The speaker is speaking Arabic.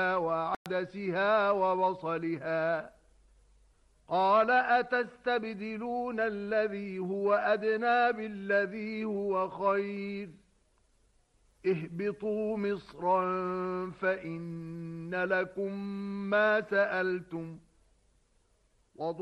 وعدسها وبصلها قال أتستبدلون الذي هو أدنى بالذي هو خير اهبطوا مصرا فإن لكم ما سألتم